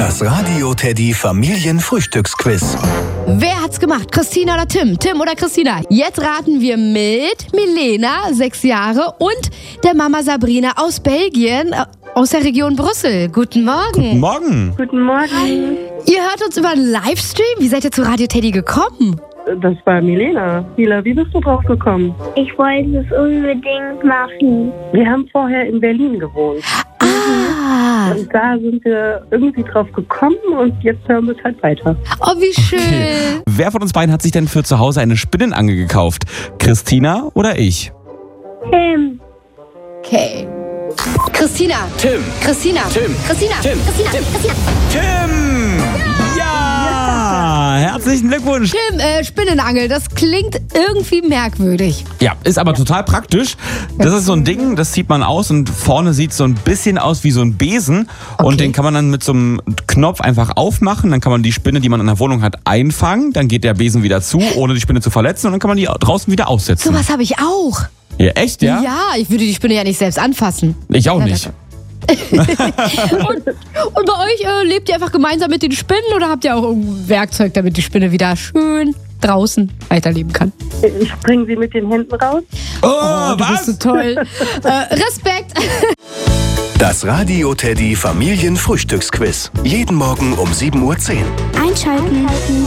Das Radio Teddy Familienfrühstücksquiz. Wer hat's gemacht? Christina oder Tim? Tim oder Christina? Jetzt raten wir mit Milena, 6 Jahre, und der Mama Sabrina aus Belgien, aus der Region Brüssel. Guten Morgen. Guten Morgen. Guten Morgen. Ihr hört uns über einen Livestream. Wie seid ihr zu Radio Teddy gekommen? Das war Milena. Mila, wie bist du drauf gekommen? Ich wollte es unbedingt machen. Wir haben vorher in Berlin gewohnt. Und da sind wir irgendwie drauf gekommen und jetzt hören wir es halt weiter. Oh, wie schön. Wer von uns beiden hat sich denn für zu Hause eine Spinnenangel gekauft? Christina oder ich? Tim. Okay. Christina. Tim. Christina. Tim. Christina. Tim. Christina. Christina. Tim! Ja! Herzlichen Glückwunsch! Tim, Spinnenangel, das klingt irgendwie merkwürdig. Ja, ist aber total praktisch. Das ist so ein Ding, das zieht man aus und vorne sieht so ein bisschen aus wie so ein Besen. Und den kann man dann mit so einem Knopf einfach aufmachen. Dann kann man die Spinne, die man in der Wohnung hat, einfangen. Dann geht der Besen wieder zu, ohne die Spinne zu verletzen. Und dann kann man die draußen wieder aussetzen. Sowas habe ich auch. Ja, echt, ja? Ja, ich würde die Spinne ja nicht selbst anfassen. Ich auch nicht. Und bei euch lebt ihr einfach gemeinsam mit den Spinnen oder habt ihr auch irgendein Werkzeug, damit die Spinne wieder schön draußen weiterleben kann? Ich bringe sie mit den Händen raus. Oh, Du bist so toll. Respekt. Das Radio Teddy Familienfrühstücksquiz. Jeden Morgen um 7:10 Uhr. Einschalten.